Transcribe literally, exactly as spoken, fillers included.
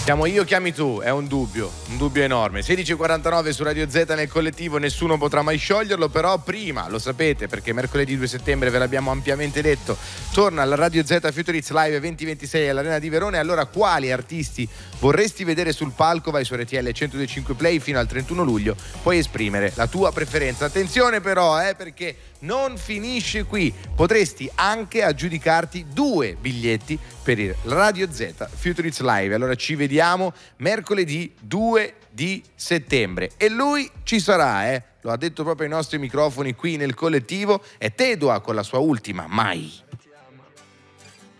Chiamo io, chiami tu, è un dubbio, un dubbio enorme. sedici e quarantanove su Radio Z nel collettivo, nessuno potrà mai scioglierlo, però prima, lo sapete, perché mercoledì due settembre ve l'abbiamo ampiamente detto, torna alla Radio Z Future Hits Live duemilaventisei all'Arena di Verona. E allora quali artisti vorresti vedere sul palco? Vai su R T L centodue e cinque Play fino al trentuno luglio, puoi esprimere la tua preferenza. Attenzione però, eh, perché non finisce qui, potresti anche aggiudicarti due biglietti per il Radio Z Future Hits Live. Allora ci vediamo mercoledì due di settembre e lui ci sarà, eh? Lo ha detto proprio ai nostri microfoni qui nel collettivo, è Tedua con la sua ultima Mai.